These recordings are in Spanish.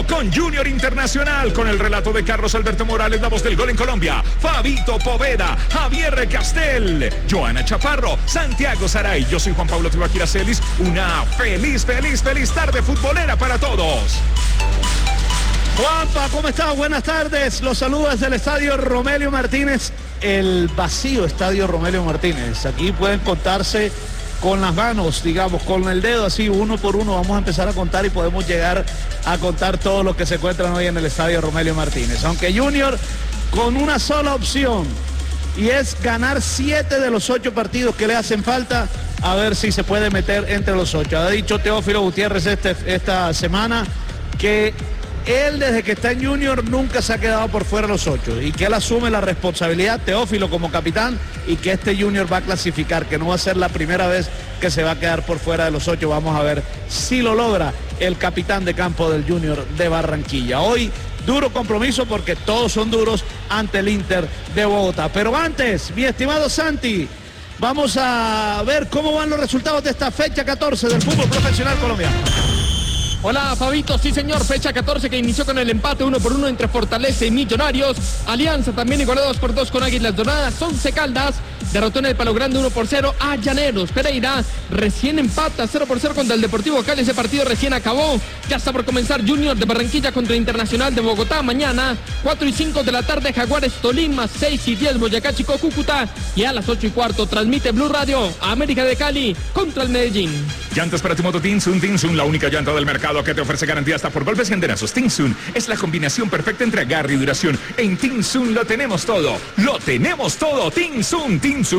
todo con Junior Internacional, con el relato de Carlos Alberto Morales, la voz del gol en Colombia, Fabito Poveda, Javier Castel, Joana Chaparro, Santiago Saray. Yo soy Juan Pablo Tibaquira Celis. Una feliz tarde futbolera para todos. Juanpa, ¿cómo estás? Buenas tardes. Los saludos desde el estadio Romelio Martínez, el vacío estadio Romelio Martínez. Aquí pueden contarse con las manos, digamos, con el dedo, así uno por uno vamos a empezar a contar y podemos llegar a contar todo lo que se encuentran hoy en el estadio Romelio Martínez. Aunque Junior con una sola opción, y es ganar 7 de los 8 partidos que le hacen falta, a ver si se puede meter entre los 8. Ha dicho Teófilo Gutiérrez esta semana que él desde que está en Junior nunca se ha quedado por fuera de los 8 y que él asume la responsabilidad, Teófilo como capitán, y que este Junior va a clasificar, que no va a ser la primera vez que se va a quedar por fuera de los 8. Vamos a ver si lo logra el capitán de campo del Junior de Barranquilla. Hoy duro compromiso porque todos son duros ante el Inter de Bogotá. Pero antes, mi estimado Santi, vamos a ver cómo van los resultados de esta fecha 14 del fútbol profesional colombiano. Hola Fabito, sí señor, fecha 14 que inició con el empate 1-1 entre Fortaleza y Millonarios. Alianza también igualó 2-2 con Águilas Doradas. 11 Caldas derrotó en el Palo Grande 1-0 a Llaneros. Pereira recién empata 0-0 contra el Deportivo Cali. Ese partido recién acabó. Ya está por comenzar Junior de Barranquilla contra Internacional de Bogotá. Mañana 4:05 de la tarde Jaguares Tolima, 6:10 Boyacá Chico Cúcuta. Y a las 8:15 transmite Blue Radio América de Cali contra el Medellín. Llantas para tu moto Tinsun, la única llanta del mercado que te ofrece garantía hasta por golpes y enderezos. Tinsun es la combinación perfecta entre agarre y duración. En Tinsun lo tenemos todo. Tinsun.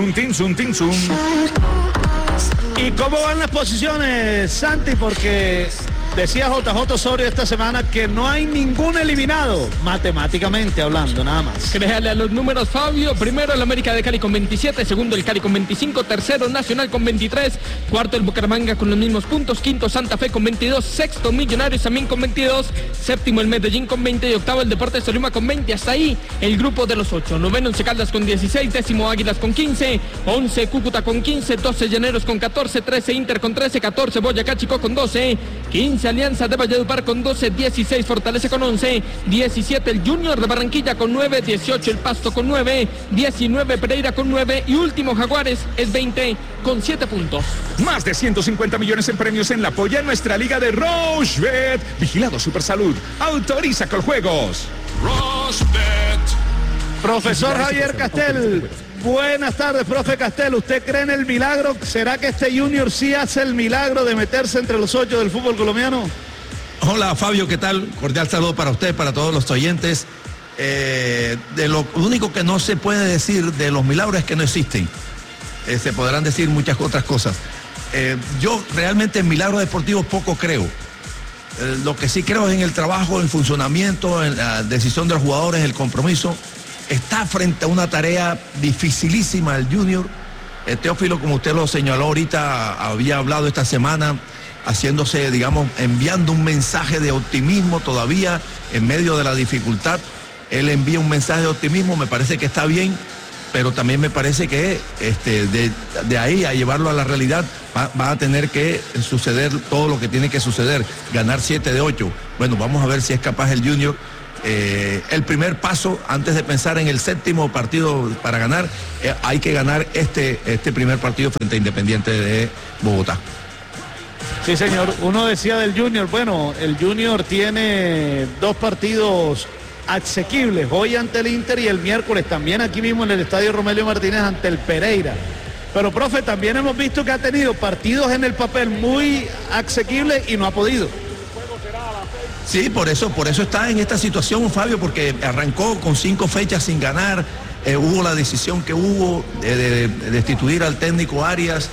¿Y cómo van las posiciones, Santi? Porque decía JJ Osorio esta semana que no hay ningún eliminado, matemáticamente hablando, nada más. Créale a los números, Fabio. Primero el América de Cali con 27, segundo el Cali con 25, tercero Nacional con 23, cuarto el Bucaramanga con los mismos puntos, quinto Santa Fe con 22, sexto Millonarios también con 22, séptimo el Medellín con 20 y octavo el Deportes Tolima con 20. Hasta ahí el grupo de los 8. Noveno Once Caldas con 16, décimo Águilas con 15, 11 Cúcuta con 15, 12 Llaneros con 14, 13 Inter con 13, 14 Boyacá Chico con 12, 15 Alianza de Valledupar con 12, 16 Fortaleza con 11, 17 el Junior de Barranquilla con 9, 18 el Pasto con 9, 19 Pereira con 9 y último Jaguares es 20 con 7 puntos. Más de 150 millones en premios en la polla en nuestra liga de Rochebet. Vigilado Supersalud. Autoriza con juegos. Rochebet. Profesor Javier Castel. Buenas tardes, profe Castel. ¿Usted cree en el milagro? ¿Será que este Junior sí hace el milagro de meterse entre los 8 del fútbol colombiano? Hola Fabio, ¿qué tal? Cordial saludo para usted, para todos los oyentes. De lo único que no se puede decir de los milagros es que no existen. Se podrán decir muchas otras cosas. Yo realmente en milagros deportivos poco creo. Lo que sí creo es en el trabajo, en el funcionamiento, en la decisión de los jugadores, el compromiso. Está frente a una tarea dificilísima el Junior. Teófilo, como usted lo señaló ahorita, había hablado esta semana, haciéndose, digamos, enviando un mensaje de optimismo todavía en medio de la dificultad. Él envía un mensaje de optimismo, me parece que está bien, pero también me parece que de ahí a llevarlo a la realidad va a tener que suceder todo lo que tiene que suceder, ganar 7 de 8. Bueno, vamos a ver si es capaz el Junior. El primer paso, antes de pensar en el 7º partido para ganar, hay que ganar este primer partido frente a Independiente de Bogotá. Sí, señor. Uno decía del Junior, bueno, el Junior tiene 2 partidos asequibles, hoy ante el Inter y el miércoles también aquí mismo en el estadio Romelio Martínez ante el Pereira. Pero, profe, también hemos visto que ha tenido partidos en el papel muy asequibles y no ha podido. Sí, por eso está en esta situación, Fabio, porque arrancó con 5 fechas sin ganar, hubo la decisión que hubo de destituir al técnico Arias,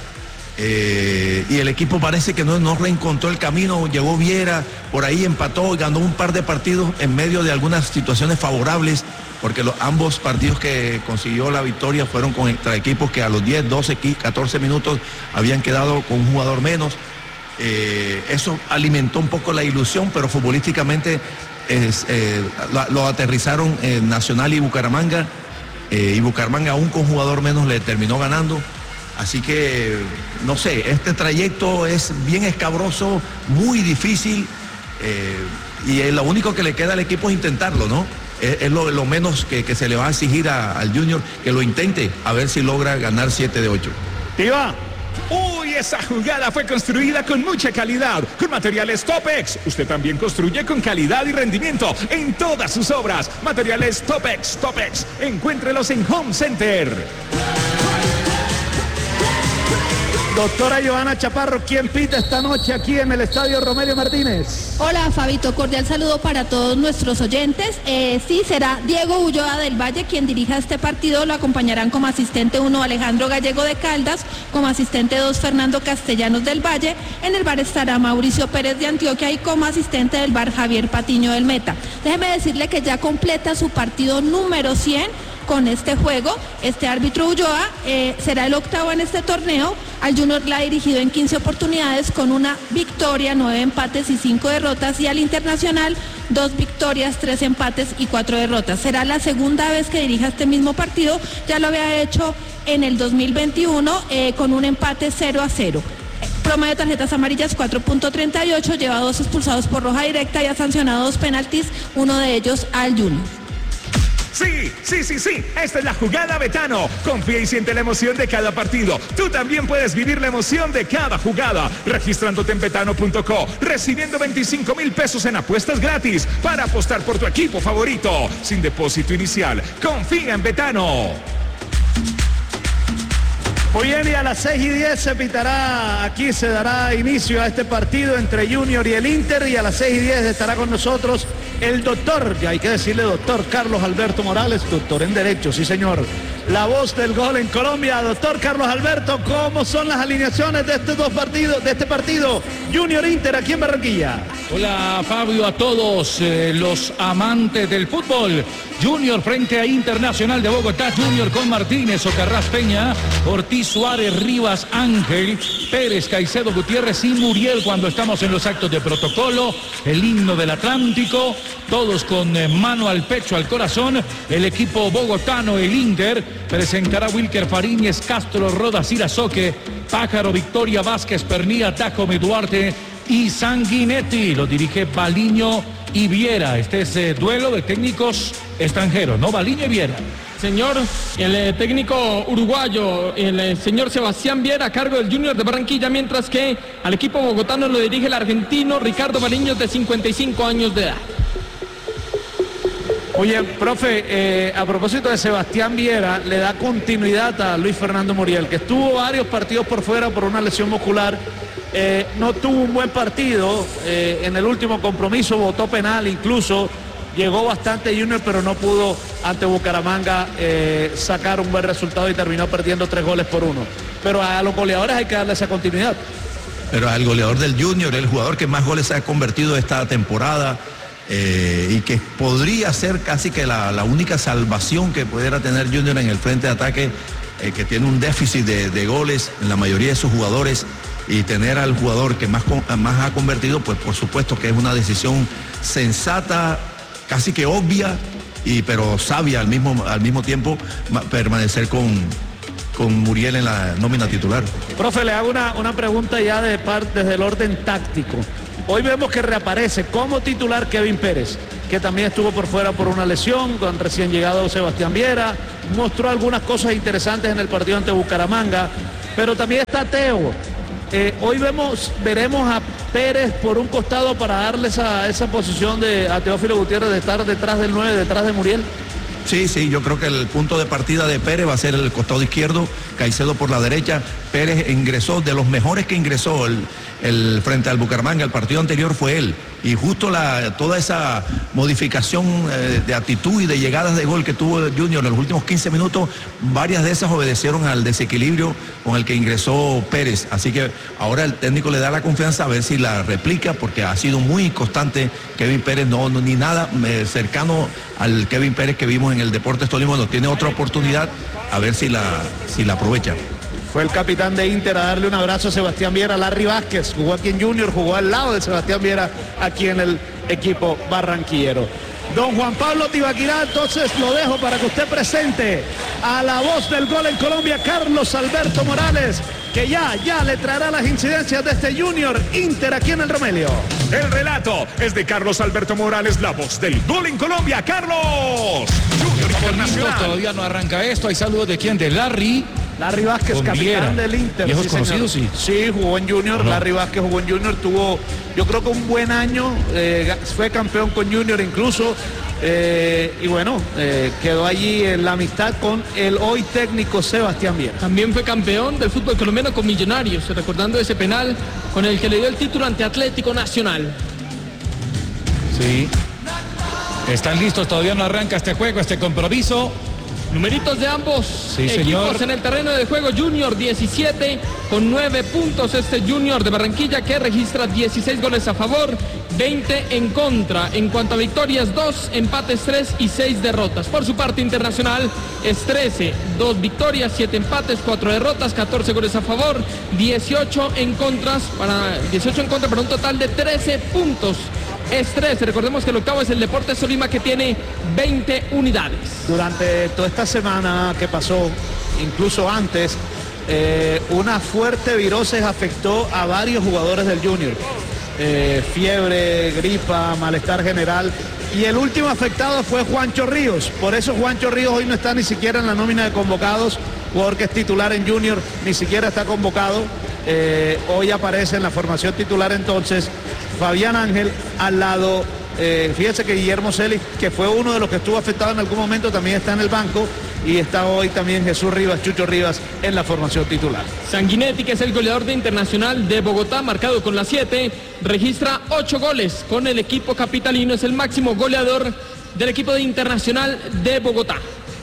y el equipo parece que no reencontró el camino. Llegó Viera, por ahí empató, ganó un par de partidos en medio de algunas situaciones favorables, porque ambos partidos que consiguió la victoria fueron contra equipos que a los 10, 12, 14 minutos habían quedado con un jugador menos. Eso alimentó un poco la ilusión, pero futbolísticamente lo aterrizaron Nacional y Bucaramanga aún con jugador menos le terminó ganando. Así que, no sé, este trayecto es bien escabroso, muy difícil. y lo único que le queda al equipo es intentarlo, ¿no? Es lo menos que se le va a exigir al Junior, que lo intente, a ver si logra ganar 7 de 8. Tiva. Uy, esa jugada fue construida con mucha calidad, con materiales Topex. Usted también construye con calidad y rendimiento en todas sus obras. Materiales Topex, Topex. Encuéntrelos en Home Center. Doctora Johanna Chaparro, ¿quién pita esta noche aquí en el estadio Romelio Martínez? Hola Fabito, cordial saludo para todos nuestros oyentes. Sí, será Diego Ulloa del Valle quien dirija este partido. Lo acompañarán como asistente 1 Alejandro Gallego de Caldas, como asistente 2 Fernando Castellanos del Valle. En el bar estará Mauricio Pérez de Antioquia y como asistente del bar Javier Patiño del Meta. Déjeme decirle que ya completa su partido número 100 con este juego. Este árbitro Ulloa será el octavo en este torneo. Al Junior la ha dirigido en 15 oportunidades con una victoria, 9 empates y 5 derrotas, y al Internacional 2 victorias, 3 empates y 4 derrotas. Será la segunda vez que dirija este mismo partido. Ya lo había hecho en el 2021 con un empate 0-0. Promedio de tarjetas amarillas 4.38, lleva 2 expulsados por roja directa y ha sancionado 2 penaltis, uno de ellos al Junior. Sí, esta es la jugada Betano. Confía y siente la emoción de cada partido. Tú también puedes vivir la emoción de cada jugada, registrándote en betano.co, recibiendo 25,000 pesos en apuestas gratis para apostar por tu equipo favorito, sin depósito inicial. Confía en Betano. Muy bien, y a las 6:10 se pitará, aquí se dará inicio a este partido entre Junior y el Inter, y a las 6:10 estará con nosotros el doctor, ya hay que decirle doctor, Carlos Alberto Morales, doctor en Derecho, sí señor, la voz del gol en Colombia. Doctor Carlos Alberto, ¿cómo son las alineaciones de estos dos partidos, de este partido Junior-Inter aquí en Barranquilla? Hola Fabio, a todos los amantes del fútbol. Junior frente a Internacional de Bogotá. Junior con Martínez, Ocarrás Peña, Ortiz, Suárez, Rivas, Ángel, Pérez, Caicedo, Gutiérrez y Muriel cuando estamos en los actos de protocolo. El himno del Atlántico, todos con mano al pecho, al corazón. El equipo bogotano, el Inter, presentará Wilker Fariñez, Castro, Rodas, Irazoque, Pájaro, Victoria, Vázquez, Pernilla, Tacome, Duarte y Sanguinetti. Lo dirige Baliño y Viera. Este es duelo de técnicos extranjeros, ¿no? Baliño y Viera. Señor, el técnico uruguayo, el señor Sebastián Viera, a cargo del Junior de Barranquilla, mientras que al equipo bogotano lo dirige el argentino Ricardo Baliño, de 55 años de edad. Oye, profe, a propósito de Sebastián Viera, le da continuidad a Luis Fernando Muriel, que estuvo varios partidos por fuera por una lesión muscular. No tuvo un buen partido, en el último compromiso votó penal, incluso llegó bastante Junior, pero no pudo ante Bucaramanga sacar un buen resultado y terminó perdiendo 3-1. Pero a los goleadores hay que darle esa continuidad. Pero al goleador del Junior, el jugador que más goles ha convertido esta temporada, y que podría ser casi que la única salvación que pudiera tener Junior en el frente de ataque, que tiene un déficit de goles en la mayoría de sus jugadores, y tener al jugador que más ha convertido, pues por supuesto que es una decisión sensata, casi que obvia, pero sabia al mismo tiempo, permanecer con Muriel en la nómina titular. Profe, le hago una pregunta ya desde el orden táctico. Hoy vemos que reaparece como titular Kevin Pérez, que también estuvo por fuera por una lesión, con recién llegado Sebastián Viera, mostró algunas cosas interesantes en el partido ante Bucaramanga, pero también está Teo. Hoy veremos a Pérez por un costado para darle esa posición a Teófilo Gutiérrez de estar detrás del 9, detrás de Muriel. Sí, yo creo que el punto de partida de Pérez va a ser el costado izquierdo, Caicedo por la derecha. Pérez ingresó, de los mejores que ingresó el frente al Bucaramanga, el partido anterior fue él. Y justo toda esa modificación de actitud y de llegadas de gol que tuvo el Junior en los últimos 15 minutos, varias de esas obedecieron al desequilibrio con el que ingresó Pérez. Así que ahora el técnico le da la confianza a ver si la replica, porque ha sido muy constante Kevin Pérez, ni nada cercano al Kevin Pérez que vimos en el Deportes Tolima. No tiene otra oportunidad, a ver si la aprovecha. Fue el capitán de Inter a darle un abrazo a Sebastián Viera. Larry Vázquez jugó aquí en Junior, jugó al lado de Sebastián Viera aquí en el equipo barranquillero. Don Juan Pablo Tibaquirá, entonces lo dejo para que usted presente a la voz del gol en Colombia, Carlos Alberto Morales, que ya le traerá las incidencias de este Junior Inter aquí en el Romelio. El relato es de Carlos Alberto Morales, la voz del gol en Colombia. ¡Carlos! Junior Internacional. Todavía no arranca esto. Hay saludos de quién, de Larry Vázquez, con capitán Viera. del Inter. ¿Viejos sí, señor. conocidos? Sí. Sí, jugó en Junior. Ajá. Larry Vázquez jugó en Junior, tuvo, yo creo que un buen año, fue campeón con Junior incluso, y bueno, quedó allí en la amistad con el hoy técnico Sebastián Viera. También fue campeón del fútbol colombiano con Millonarios, recordando ese penal con el que le dio el título ante Atlético Nacional. Sí. Están listos, todavía no arranca este juego, este compromiso. Numeritos de ambos Sí, equipos señor. en el terreno de juego. Junior 17 con 9 puntos. Este Junior de Barranquilla que registra 16 goles a favor, 20 en contra. En cuanto a victorias, 2, empates 3 y 6 derrotas. Por su parte Internacional es 13, 2 victorias, 7 empates, 4 derrotas, 14 goles a favor, 18 en contra para un total de 13 puntos. Es 13, recordemos que el octavo es el Deportes Tolima que tiene 20 unidades. Durante toda esta semana que pasó, incluso antes, una fuerte virosis afectó a varios jugadores del Junior. Fiebre, gripa, malestar general. Y el último afectado fue Juancho Ríos. Por eso Juancho Ríos hoy no está ni siquiera en la nómina de convocados. Jugador que es titular en Junior, ni siquiera está convocado. Hoy aparece en la formación titular entonces Fabián Ángel al lado. Fíjense que Guillermo Celis, que fue uno de los que estuvo afectado en algún momento, también está en el banco. Y está hoy también Jesús Rivas, Chucho Rivas, en la formación titular. Sanguinetti, que es el goleador de Internacional de Bogotá, marcado con la 7, registra 8 goles con el equipo capitalino. Es el máximo goleador del equipo de Internacional de Bogotá.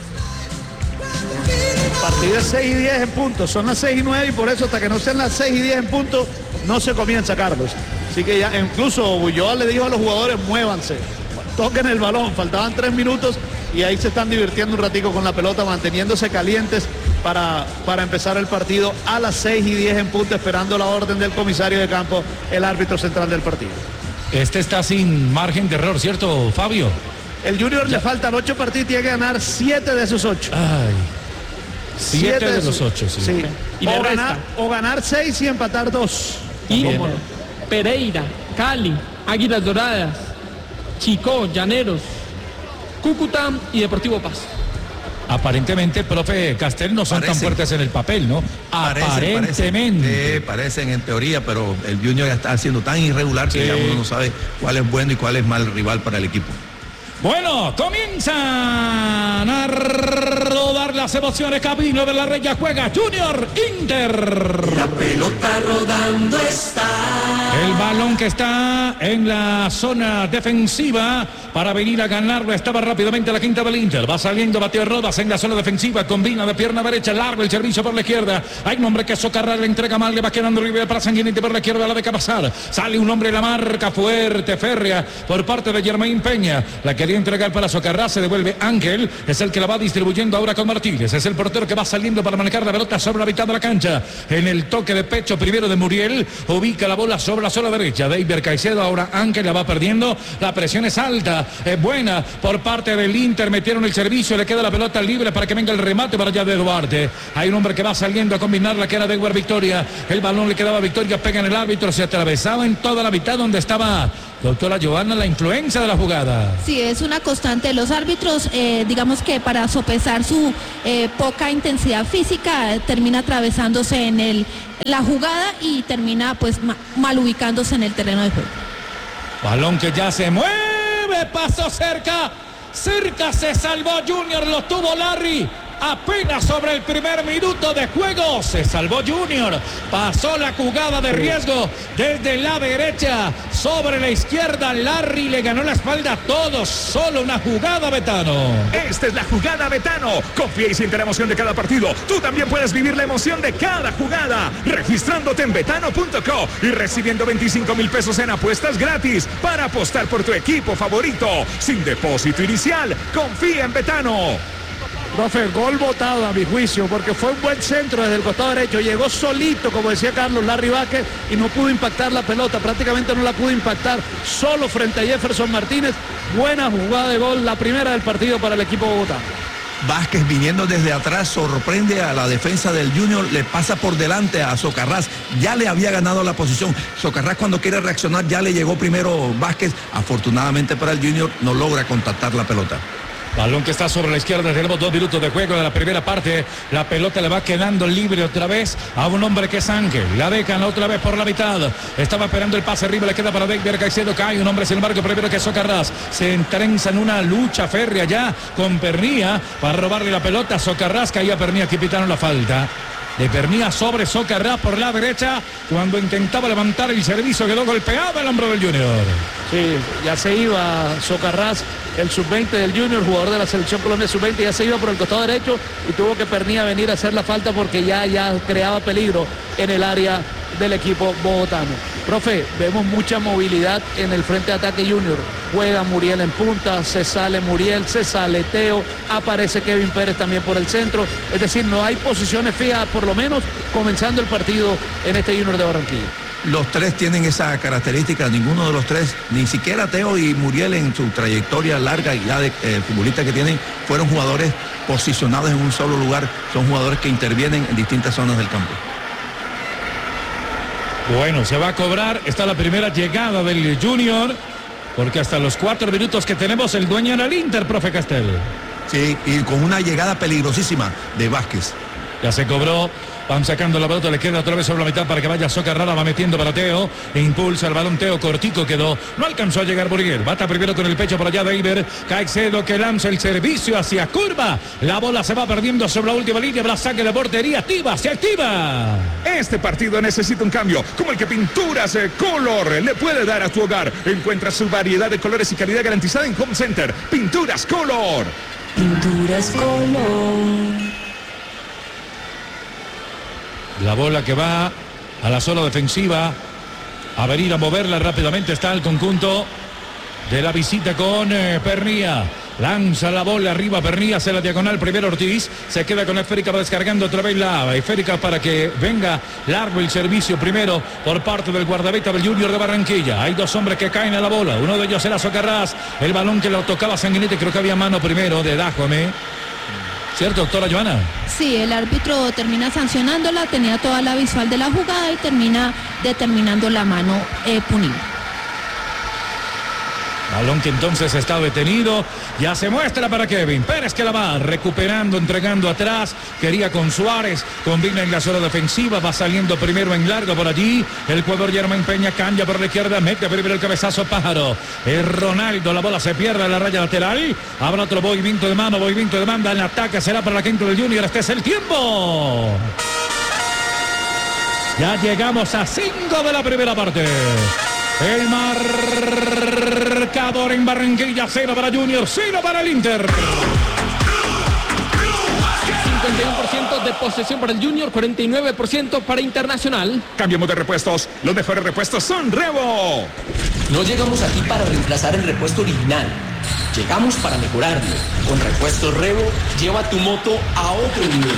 El partido es 6 y 10 en punto, son las 6 y 9 y por eso hasta que no sean las 6 y 10 en punto no se comienza, Carlos. Así que ya incluso Ulloa le dijo a los jugadores, muévanse, toquen el balón, faltaban 3 minutos y ahí se están divirtiendo un ratico con la pelota, manteniéndose calientes para empezar el partido a las 6 y 10 en punto, esperando la orden del comisario de campo, el árbitro central del partido. Este está sin margen de error, ¿cierto, Fabio? El Junior le faltan 8 partidos y tiene que ganar 7 de esos 8. Ay. 7 de los 8, sí. Sí. Y le O ganar 6 y empatar 2. Inter, Pereira, Cali, Águilas Doradas, Chicó, Llaneros, Cúcuta y Deportivo Paz. Aparentemente, profe Castel, no son tan fuertes en el papel, ¿no? Aparentemente. Parecen en teoría, pero el Junior ya está siendo tan irregular que ya uno no sabe cuál es bueno y cuál es mal rival para el equipo. Bueno, comienzan a rodar las emociones. Camino de la Reya juega Junior Inter. La pelota rodando está. El balón que está en la zona defensiva para venir a ganarlo. Estaba rápidamente la quinta del Inter. Va saliendo Mateo Rodas en la zona defensiva. Combina de pierna derecha. Largo el servicio por la izquierda. Hay un hombre que socarrar, le entrega mal. Le va quedando libre para Sanguinetti por la izquierda. La deja pasar. Sale un hombre, la marca fuerte, férrea por parte de Germain Peña. La quería entregar para Socarrás. Se devuelve Ángel. Es el que la va distribuyendo ahora con Martínez. Es el portero que va saliendo para manejar la pelota sobre la mitad de la cancha. En el toque de pecho primero de Muriel. Ubica la bola sobre la zona derecha. David Caicedo. Ahora Ángel la va perdiendo. La presión es alta. Es buena por parte del Inter. Metieron el servicio. Le queda la pelota libre para que venga el remate para allá de Duarte. Hay un hombre que va saliendo a combinar la que era de Edward Victoria. El balón le quedaba a Victoria. Pega en el árbitro. Se atravesaba en toda la mitad donde estaba doctora Giovanna, la influencia de la jugada. Sí, es una constante de los árbitros, digamos que para sopesar su poca intensidad física, termina atravesándose en la jugada y termina pues mal ubicándose en el terreno de juego. Balón que ya se mueve, pasó cerca se salvó Junior, lo tuvo Larry. Apenas sobre el primer minuto de juego se salvó Junior, pasó la jugada de riesgo desde la derecha sobre la izquierda. Larry le ganó la espalda a todos, solo una jugada, Betano. Esta es la jugada Betano. Confía y siente la emoción de cada partido. Tú también puedes vivir la emoción de cada jugada registrándote en betano.co y recibiendo 25,000 pesos en apuestas gratis para apostar por tu equipo favorito sin depósito inicial. Confía en Betano. Profe, gol votado a mi juicio, porque fue un buen centro desde el costado derecho, llegó solito, como decía Carlos, Larry Vázquez, y no pudo impactar la pelota, prácticamente no la pudo impactar, solo frente a Jefferson Martínez. Buena jugada de gol, la primera del partido para el equipo bogotano. Vázquez, viniendo desde atrás, sorprende a la defensa del Junior, le pasa por delante a Socarrás, ya le había ganado la posición. Socarrás, cuando quiere reaccionar, ya le llegó primero Vázquez. Afortunadamente para el Junior, no logra contactar la pelota. Balón que está sobre la izquierda, tenemos 2 minutos de juego de la primera parte. La pelota le va quedando libre otra vez a un hombre que es Ángel. La dejan otra vez por la mitad. Estaba esperando el pase arriba, le queda para David Caicedo. Cae un hombre, sin embargo, primero que Socarrás. Se entrenza en una lucha férrea ya con Pernía para robarle la pelota. Socarrás, caía Pernía, que pitaron la falta de Pernía sobre Socarrás por la derecha. Cuando intentaba levantar el servicio, quedó golpeado el hombro del Junior. Sí, ya se iba Socarrás, el sub-20 del Junior, jugador de la selección Colombia sub-20, ya se iba por el costado derecho y tuvo que Pernía venir a hacer la falta porque ya creaba peligro en el área del equipo bogotano. Profe, vemos mucha movilidad en el frente de ataque Junior. Juega Muriel en punta, se sale Muriel, se sale Teo, aparece Kevin Pérez también por el centro. Es decir, no hay posiciones fijas, por lo menos comenzando el partido en este Junior de Barranquilla. Los tres tienen esa característica, ninguno de los tres, ni siquiera Teo y Muriel en su trayectoria larga y ya de futbolista que tienen, fueron jugadores posicionados en un solo lugar, son jugadores que intervienen en distintas zonas del campo. Bueno, se va a cobrar, está la primera llegada del Junior, porque hasta los 4 minutos que tenemos el dueño en el Inter, profe Castel. Sí, y con una llegada peligrosísima de Vázquez. Ya se cobró, van sacando la pelota, le queda otra vez sobre la mitad para que vaya Socarrás, va metiendo para Teo, e impulsa el balón Teo, cortico quedó, no alcanzó a llegar Muriel, bata primero con el pecho por allá David Caicedo, que lanza el servicio hacia curva, la bola se va perdiendo sobre la última línea, la saque de portería, se activa. Este partido necesita un cambio, como el que Pinturas Color le puede dar a tu hogar. Encuentra su variedad de colores y calidad garantizada en Home Center. Pinturas Color. Pinturas Color. La bola que va a la zona defensiva, a venir a moverla rápidamente está el conjunto de la visita con Pernía. Lanza la bola arriba Pernía, hace la diagonal primero Ortiz, se queda con la esférica, va descargando otra vez la esférica para que venga largo el servicio primero por parte del guardameta del Junior de Barranquilla. Hay 2 hombres que caen a la bola, uno de ellos era Socarrás, el balón que lo tocaba Sanguinetti, creo que había mano primero de Dajome. ¿Cierto, doctora Joana? Sí, el árbitro termina sancionándola, tenía toda la visual de la jugada y termina determinando la mano punida. Balón que entonces está detenido, ya se muestra para Kevin Pérez, que la va recuperando, entregando atrás, quería con Suárez, combina en la zona defensiva, va saliendo primero en largo por allí, el jugador Germán Peña cambia por la izquierda, mete primero el cabezazo Pájaro, el Ronaldo, la bola se pierde en la raya lateral, habrá otro movimiento de mano, movimiento de banda, el ataque será para la quinta del Junior, este es el tiempo. Ya llegamos a 5 de la primera parte. El marcador en Barranquilla, 0 para Junior, 0 para el Inter. 51% de posesión para el Junior, 49% para Internacional. Cambiamos de repuestos. Los mejores repuestos son Revo. No llegamos aquí para reemplazar el repuesto original. Llegamos para mejorarlo. Con Repuestos Revo, lleva tu moto a otro nivel.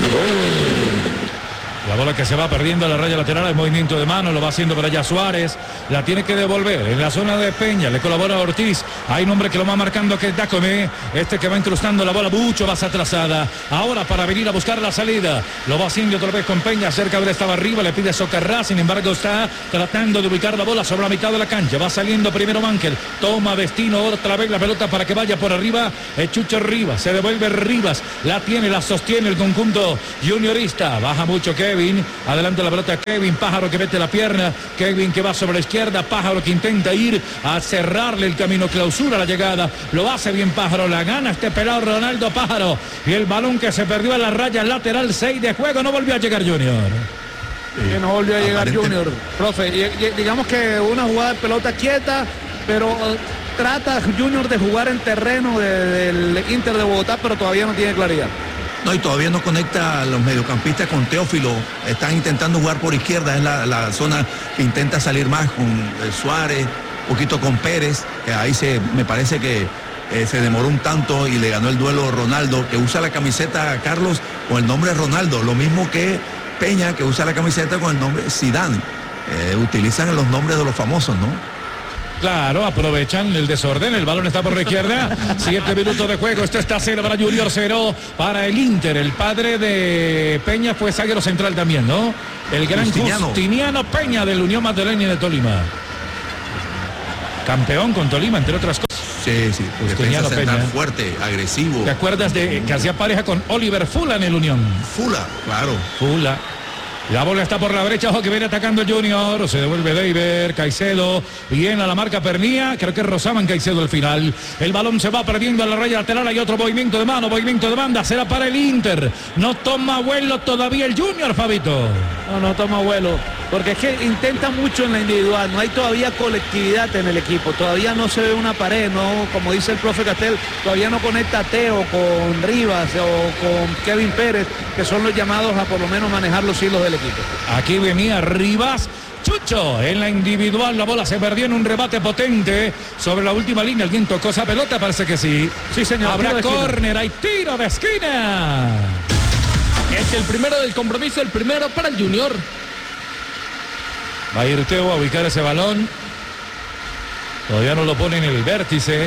La bola que se va perdiendo a la raya lateral, el movimiento de mano, lo va haciendo por allá Suárez, la tiene que devolver en la zona de Peña, le colabora Ortiz, hay un hombre que lo va marcando que es Dacomé, este que va incrustando la bola mucho más atrasada, ahora para venir a buscar la salida, lo va haciendo otra vez con Peña, cerca de él estaba arriba, le pide Socarrás, sin embargo está tratando de ubicar la bola sobre la mitad de la cancha, va saliendo primero Mankel, toma destino otra vez la pelota para que vaya por arriba, Chucho Rivas, se devuelve Rivas, la tiene, la sostiene el conjunto juniorista, baja mucho Kevin, adelante la pelota Kevin, Pájaro que mete la pierna, Kevin que va sobre la izquierda, Pájaro que intenta ir a cerrarle el camino, clausura la llegada, lo hace bien Pájaro, la gana este pelado Ronaldo Pájaro, y el balón que se perdió en la raya lateral, 6 de juego, no volvió a llegar Junior. Que no volvió a llegar Junior, profe, digamos que una jugada de pelota quieta, pero trata Junior de jugar en terreno del Inter de Bogotá, pero todavía no tiene claridad. No, y todavía no conecta a los mediocampistas con Teófilo. Están intentando jugar por izquierda, es la zona que intenta salir más con Suárez, un poquito con Pérez, que ahí me parece que se demoró un tanto y le ganó el duelo Ronaldo, que usa la camiseta Carlos con el nombre Ronaldo, lo mismo que Peña, que usa la camiseta con el nombre Zidane. Utilizan los nombres de los famosos, ¿no? Claro, aprovechan el desorden, el balón está por la izquierda, 7 minutos de juego, esto está 0 para Junior, 0 para el Inter. El padre de Peña fue zaguero central también, ¿no? El gran Justiniano Peña del Unión Magdalena de Tolima. Campeón con Tolima, entre otras cosas. Sí, Justiniano defensa Peña. fuerte, agresivo. ¿Te acuerdas de que hacía pareja con Oliver Fula en el Unión? Fula, claro. Fula. La bola está por la derecha, ojo que viene atacando el Junior, se devuelve David, Caicedo, viene a la marca Pernía, creo que rozaban Caicedo al final. El balón se va perdiendo a la raya lateral, hay otro movimiento de mano, movimiento de banda, será para el Inter. No toma vuelo todavía el Junior, Fabito. No toma vuelo, porque es que intenta mucho en la individual, no hay todavía colectividad en el equipo, todavía no se ve una pared, no, como dice el profe Castel, todavía no conecta a Teo con Rivas o con Kevin Pérez, que son los llamados a por lo menos manejar los hilos del equipo. Aquí venía Rivas. Chucho, en la individual la bola se perdió en un rebate potente sobre la última línea. ¿Alguien tocó esa pelota? Parece que sí. Sí, señor. Habrá córner, hay tiro de esquina. Es el primero del compromiso, el primero para el Junior. Va a ir Teo a ubicar ese balón. Todavía no lo pone en el vértice.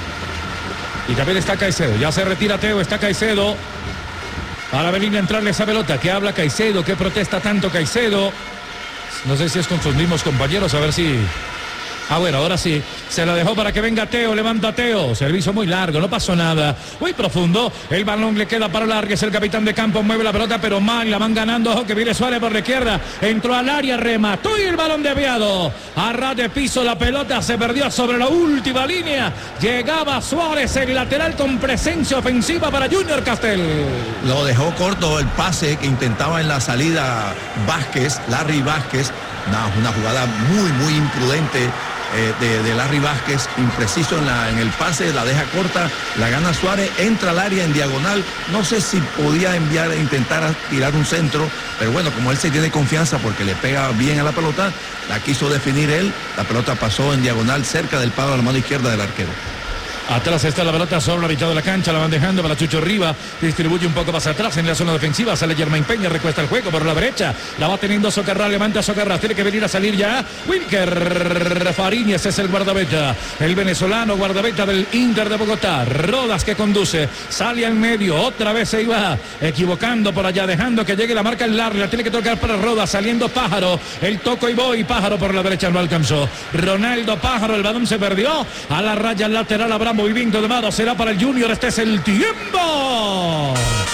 Y también está Caicedo. Ya se retira Teo, está Caicedo. Para venir a entrarle esa pelota. ¿Qué habla Caicedo? ¿Qué protesta tanto Caicedo? No sé si es con sus mismos compañeros, a ver si... bueno, ahora sí, se la dejó para que venga Teo, levanta Teo, servicio muy largo, no pasó nada, muy profundo, el balón le queda para Largues, el capitán de campo mueve la pelota, pero mal, la van ganando, ojo que viene Suárez por la izquierda, entró al área, remató y el balón desviado, a ras de piso la pelota se perdió sobre la última línea, llegaba Suárez, el lateral con presencia ofensiva para Junior Castel. Lo dejó corto el pase que intentaba en la salida Vázquez, Larry Vázquez, una jugada muy imprudente de Larry Vázquez, impreciso en el pase, la deja corta, la gana Suárez, entra al área en diagonal, no sé si podía intentar tirar un centro, pero bueno, como él se tiene confianza porque le pega bien a la pelota, la quiso definir él, la pelota pasó en diagonal cerca del palo a la mano izquierda del arquero. Atrás está la pelota sobre la mitad de la cancha, la van dejando para Chucho Riva, distribuye un poco más atrás en la zona defensiva, sale Germain Peña, recuesta el juego por la derecha, la va teniendo Socarrás, levanta Socarrás, tiene que venir a salir ya Wilker Fariñez es el guardameta, el venezolano guardameta del Inter de Bogotá, Rodas que conduce, sale al medio, otra vez se iba equivocando por allá, dejando que llegue la marca en larga, tiene que tocar para Rodas, saliendo Pájaro, el toco y voy, Pájaro por la derecha no alcanzó, Ronaldo Pájaro, el balón se perdió, a la raya lateral habrá movimiento de mano, será para el Junior, este es el tiempo.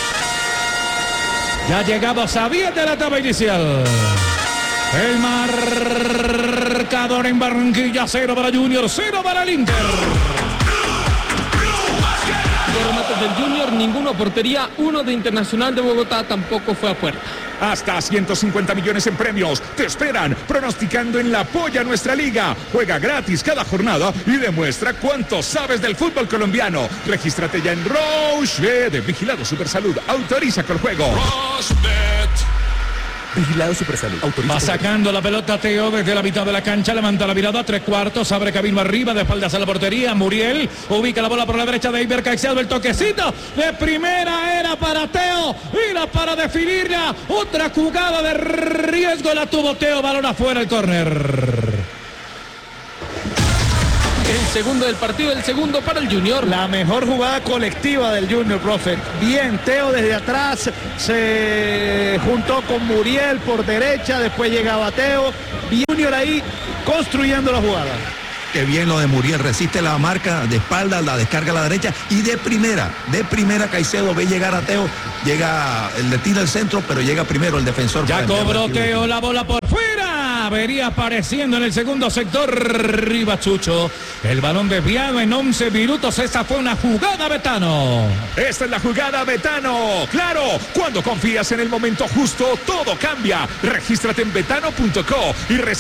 Ya llegamos a 10 de la etapa inicial. El marcador en Barranquilla, 0 para Junior, 0 para el Inter. Dos remates del Junior, ninguno a portería, uno de Internacional de Bogotá tampoco fue a puerta. Hasta 150 millones en premios te esperan pronosticando en la Polla Nuestra Liga. Juega gratis cada jornada y demuestra cuánto sabes del fútbol colombiano. Regístrate ya en Rochebet. Vigilado Supersalud. Autoriza con el juego. Vigilado Supersalud. Va sacando la pelota Teo desde la mitad de la cancha, levanta la mirada, 3/4, abre camino arriba, de espaldas a la portería, Muriel, ubica la bola por la derecha de Iber Caicedo, el toquecito de primera era para Teo, mira para definirla, otra jugada de riesgo la tuvo Teo, balón afuera, el córner. El segundo del partido, el segundo para el Junior. La mejor jugada colectiva del Junior, profe. Bien, Teo desde atrás se juntó con Muriel por derecha, después llegaba Teo. Junior ahí construyendo la jugada. Qué bien lo de Muriel, resiste la marca de espalda, la descarga a la derecha y de primera Caicedo ve llegar a Teo, le tira el centro, pero llega primero el defensor. Ya cobró Teo la bola por fuera, vería apareciendo en el segundo sector Rivas Chucho, el balón desviado en 11 minutos, esa fue una jugada Betano. Esta es la jugada Betano, claro, cuando confías en el momento justo, todo cambia. Regístrate en betano.co y